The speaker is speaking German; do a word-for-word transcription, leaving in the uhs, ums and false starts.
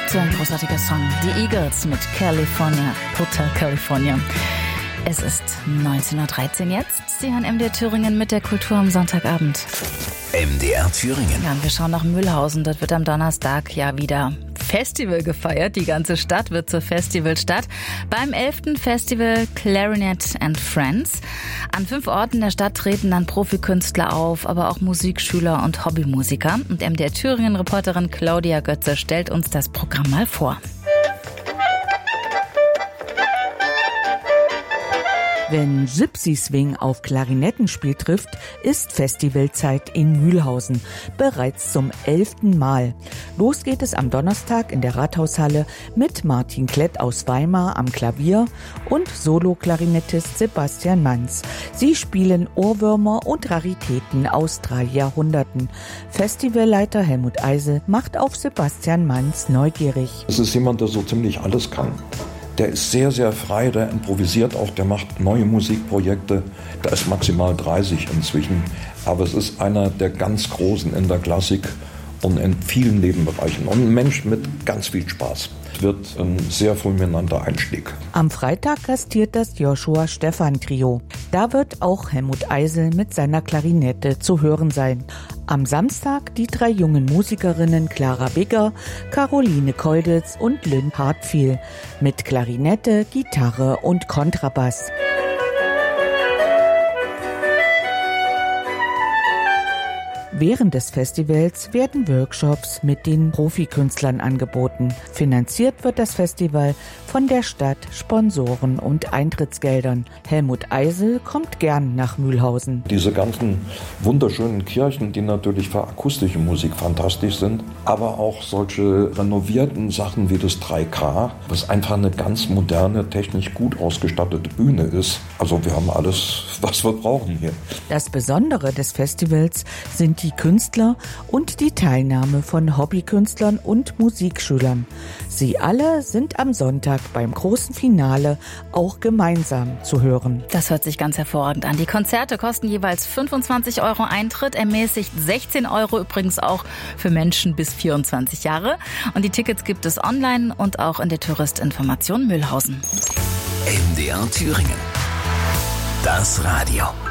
So ein großartiger Song. Die Eagles mit California, Hotel California. Es ist neunzehn Uhr dreizehn jetzt. Sie hören M D R Thüringen mit der Kultur am Sonntagabend. M D R Thüringen. Ja, und wir schauen nach Mühlhausen. Dort wird am Donnerstag ja wieder Festival gefeiert. Die ganze Stadt wird zur Festivalstadt. Beim elften Festival Clarinet and Friends. An fünf Orten der Stadt treten dann Profikünstler auf, aber auch Musikschüler und Hobbymusiker. Und M D R Thüringen-Reporterin Claudia Götze stellt uns das Programm mal vor. Wenn Gypsy Swing auf Klarinettenspiel trifft, ist Festivalzeit in Mühlhausen. Bereits zum elften Mal. Los geht es am Donnerstag in der Rathaushalle mit Martin Klett aus Weimar am Klavier und Solo-Klarinettist Sebastian Manz. Sie spielen Ohrwürmer und Raritäten aus drei Jahrhunderten. Festivalleiter Helmut Eisel macht auf Sebastian Manz neugierig. Es ist jemand, der so ziemlich alles kann. Der ist sehr, sehr frei, der improvisiert auch, der macht neue Musikprojekte. Da ist maximal dreißig inzwischen. Aber es ist einer der ganz Großen in der Klassik und in vielen Nebenbereichen. Und ein Mensch mit ganz viel Spaß. Es wird ein sehr fulminanter Einstieg. Am Freitag gastiert das Joshua Stephan Trio. Da wird auch Helmut Eisel mit seiner Klarinette zu hören sein. Am Samstag die drei jungen Musikerinnen Clara Bigger, Caroline Keuditz und Lynn Hartfiel mit Klarinette, Gitarre und Kontrabass. Während des Festivals werden Workshops mit den Profikünstlern angeboten. Finanziert wird das Festival von der Stadt, Sponsoren und Eintrittsgeldern. Helmut Eisel kommt gern nach Mühlhausen. Diese ganzen wunderschönen Kirchen, die natürlich für akustische Musik fantastisch sind, aber auch solche renovierten Sachen wie das drei K, was einfach eine ganz moderne, technisch gut ausgestattete Bühne ist. Also wir haben alles, was wir brauchen hier. Das Besondere des Festivals sind die Künstler und die Teilnahme von Hobbykünstlern und Musikschülern. Sie alle sind am Sonntag beim großen Finale auch gemeinsam zu hören. Das hört sich ganz hervorragend an. Die Konzerte kosten jeweils fünfundzwanzig Euro Eintritt, ermäßigt sechzehn Euro übrigens auch für Menschen bis vierundzwanzig Jahre. Und die Tickets gibt es online und auch in der Touristinformation Mühlhausen. M D R Thüringen. Das Radio.